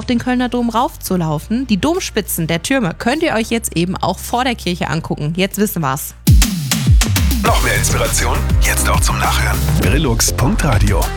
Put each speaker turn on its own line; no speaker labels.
den Kölner Dom raufzulaufen. Die Domspitzen der Türme könnt ihr euch jetzt eben auch vor der Kirche angucken. Jetzt wissen wir's.
Noch mehr Inspiration? Jetzt auch zum Nachhören. Brillux.radio